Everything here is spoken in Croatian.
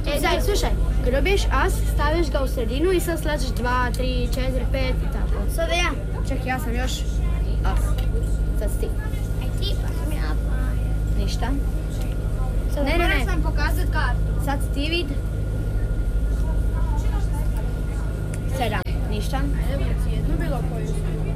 Daj, slušaj, kad dobiješ as, staviš ga u sredinu i sad slažeš 2, 3, 4, 5 i tako. Sada ja. Čekaj, ja sam još as. Sad si ti. Aj ti, pa sam ja pa. Ništa. Ne. Moram sam pokazat kartu. Sad si ti vid. 7. Ništa. Ajde, jednu bilo koju.